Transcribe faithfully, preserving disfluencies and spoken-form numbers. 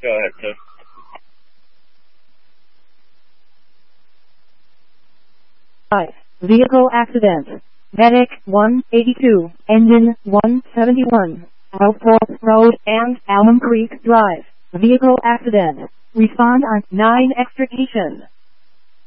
Go ahead, sir. Five. Vehicle accident. Medic one eighty-two, Engine one seventy-one, Outpost Road and Almond Creek Drive. Vehicle accident. Respond on nine extrication.